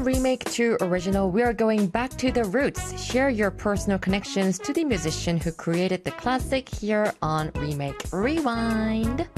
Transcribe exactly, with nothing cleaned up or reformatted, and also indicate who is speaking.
Speaker 1: Remake to Original, we are going back to the roots. Share your personal connections to the musician who created the classic here on Remake Rewind.